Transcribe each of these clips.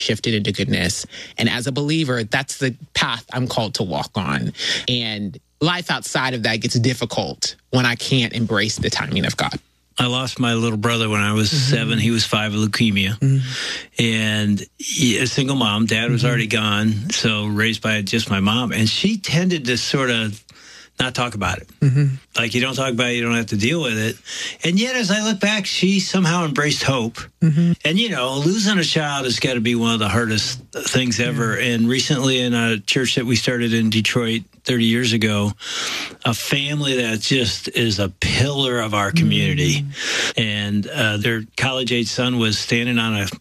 shifted into goodness. And as a believer, that's the path I'm called to walk on. And life outside of that gets difficult when I can't embrace the timing of God. I lost my little brother when I was 7. He was 5 with leukemia. And a single mom. Dad was already gone, so raised by just my mom. And she tended to sort of not talk about it. Like, you don't talk about it, you don't have to deal with it. And yet, as I look back, she somehow embraced hope. And, losing a child has got to be one of the hardest things ever. And recently in a church that we started in Detroit 30 years ago, a family that just is a pillar of our community. And their college-age son was standing on a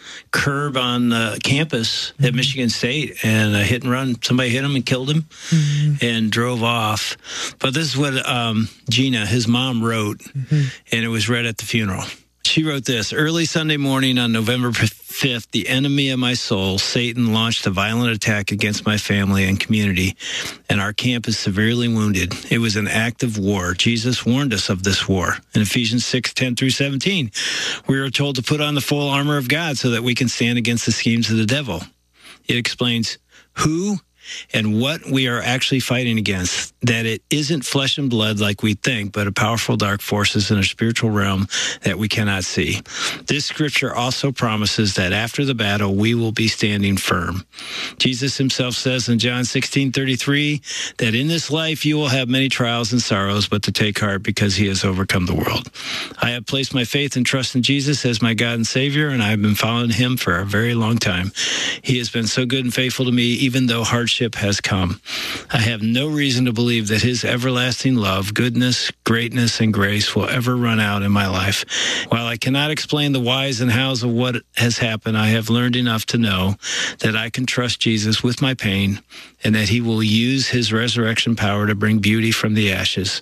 curb on the campus at Michigan State, and a hit and run. Somebody hit him and killed him and drove off. But this is what Gina, his mom, wrote, and it was read at the funeral. She wrote this: early Sunday morning on November 5th, the enemy of my soul, Satan, launched a violent attack against my family and community, and our camp is severely wounded. It was an act of war. Jesus warned us of this war. In Ephesians 6:10-17, we are told to put on the full armor of God so that we can stand against the schemes of the devil. It explains who and what we are actually fighting against, that it isn't flesh and blood like we think, but a powerful dark forces in a spiritual realm that we cannot see. This scripture also promises that after the battle, we will be standing firm. Jesus himself says in John 16:33 that in this life you will have many trials and sorrows, but to take heart because he has overcome the world. I have placed my faith and trust in Jesus as my God and Savior, and I have been following him for a very long time. He has been so good and faithful to me, even though hardship has come. I have no reason to believe that his everlasting love, goodness, greatness, and grace will ever run out in my life. While I cannot explain the whys and hows of what has happened, I have learned enough to know that I can trust Jesus with my pain and that he will use his resurrection power to bring beauty from the ashes.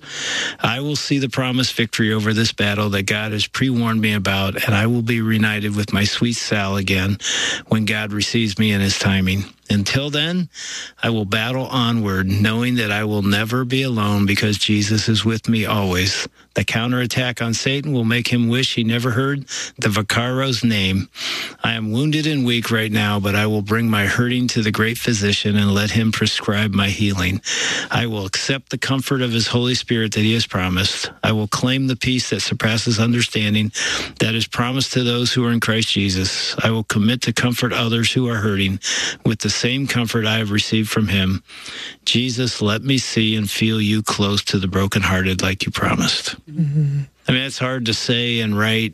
I will see the promised victory over this battle that God has pre-warned me about, and I will be reunited with my sweet Sal again when God receives me in his timing. Until then, I will battle onward, knowing that I will never be alone because Jesus is with me always. The counterattack on Satan will make him wish he never heard the Vacaro's name. I am wounded and weak right now, but I will bring my hurting to the great physician and let him prescribe my healing. I will accept the comfort of his Holy Spirit that he has promised. I will claim the peace that surpasses understanding that is promised to those who are in Christ Jesus. I will commit to comfort others who are hurting with the same comfort I have received from him. Jesus, let me see and feel you close to the brokenhearted like you promised. I mean, it's hard to say and write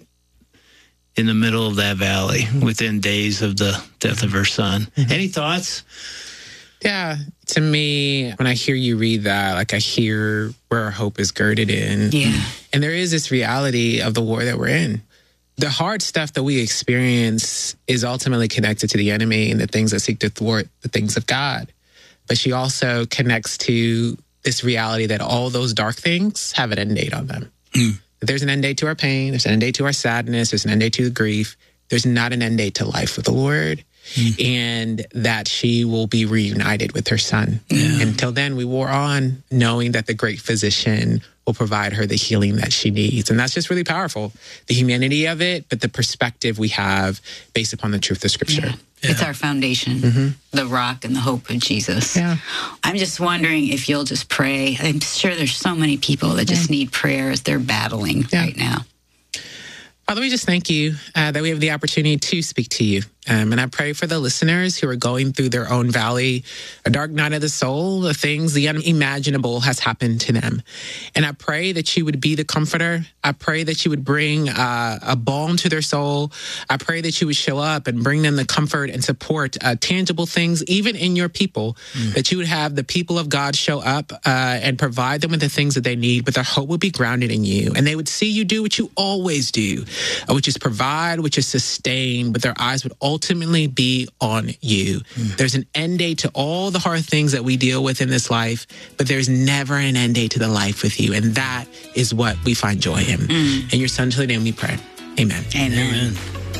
in the middle of that valley within days of the death of her son. Any thoughts? Yeah, to me, when I hear you read that, like, I hear where our hope is girded in. Yeah. And there is this reality of the war that we're in. The hard stuff that we experience is ultimately connected to the enemy and the things that seek to thwart the things of God. But she also connects to this reality that all those dark things have an end date on them. There's an end date to our pain. There's an end date to our sadness. There's an end date to the grief. There's not an end date to life with the Lord. And that she will be reunited with her son. Until then, we war on, knowing that the great physician will provide her the healing that she needs. And that's just really powerful. The humanity of it, but the perspective we have based upon the truth of Scripture. It's our foundation, the rock and the hope of Jesus. I'm just wondering if you'll just pray. I'm sure there's so many people that just need prayer as they're battling right now. Father, we just thank you that we have the opportunity to speak to you. And I pray for the listeners who are going through their own valley, a dark night of the soul, the things, the unimaginable has happened to them. And I pray that you would be the comforter. I pray that you would bring a balm to their soul. I pray that you would show up and bring them the comfort and support, tangible things, even in your people, that you would have the people of God show up and provide them with the things that they need, but their hope would be grounded in you. And they would see you do what you always do, which is provide, which is sustain, but their eyes would ultimately be on you. There's an end date to all the hard things that we deal with in this life, but there's never an end date to the life with you. And that is what we find joy in. In your son's holy name we pray. Amen. Amen.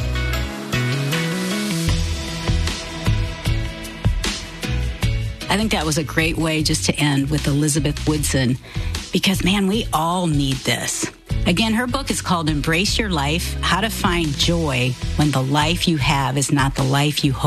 I think that was a great way just to end with Elizabeth Woodson, because, man, we all need this. Again, her book is called Embrace Your Life, How to Find Joy When the Life You Have is Not the Life You Hope